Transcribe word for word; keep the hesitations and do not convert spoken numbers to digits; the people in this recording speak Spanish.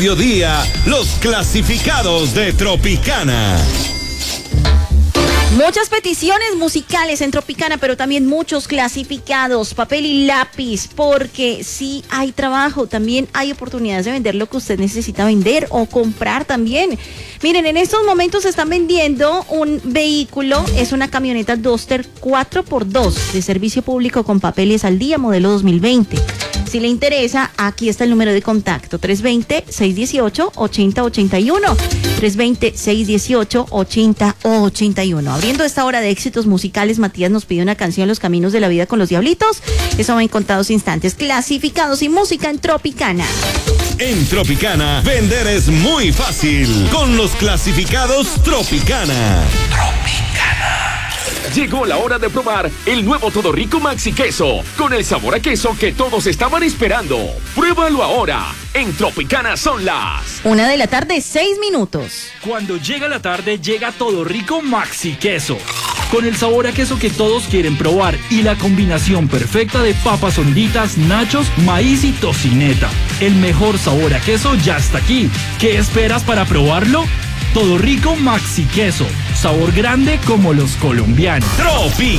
mediodía, los clasificados de Tropicana. Muchas peticiones musicales en Tropicana, pero también muchos clasificados, papel y lápiz, porque sí hay trabajo, también hay oportunidades de vender lo que usted necesita vender o comprar también. Miren, en estos momentos están vendiendo un vehículo, es una camioneta Duster cuatro por dos de servicio público con papeles al día, modelo dos mil veinte. Si le interesa, aquí está el número de contacto, tres dos cero, seis uno ocho, ocho cero ocho uno, tres dos cero, seis uno ocho, ocho cero ocho uno. Abriendo esta hora de éxitos musicales, Matías nos pide una canción, Los Caminos de la Vida con los Diablitos. Eso va en contados instantes. Clasificados y música en Tropicana. En Tropicana, vender es muy fácil con los clasificados Tropicana. Tropicana. Llegó la hora de probar el nuevo Todo Rico Maxi Queso, con el sabor a queso que todos estaban esperando. Pruébalo ahora. En Tropicana son las una de la tarde, seis minutos. Cuando llega la tarde, llega Todo Rico Maxi Queso, con el sabor a queso que todos quieren probar y la combinación perfecta de papas honditas, nachos, maíz y tocineta. El mejor sabor a queso ya está aquí. ¿Qué esperas para probarlo? Todo Rico Maxi Queso, sabor grande como los colombianos. Tropicana.